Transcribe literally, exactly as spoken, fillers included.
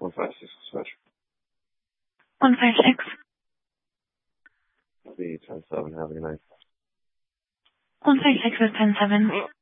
one five six switch. one five six. Be ten seven. Have a good night. one five six is ten seven.